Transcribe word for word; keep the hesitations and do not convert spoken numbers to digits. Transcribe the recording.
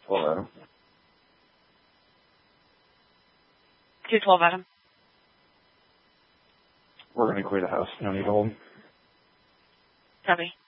twelve Adam. two twelve Adam. We're going to clear the house. No need to hold. Copy.